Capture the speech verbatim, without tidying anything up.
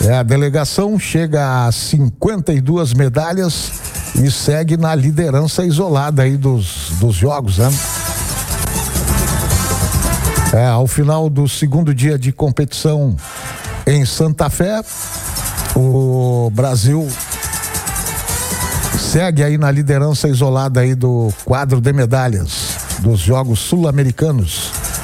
É, a delegação chega a cinquenta e duas medalhas e segue na liderança isolada aí dos, dos jogos, né? É, ao final do segundo dia de competição em Santa Fé, o Brasil segue aí na liderança isolada aí do quadro de medalhas dos Jogos Sul-Americanos.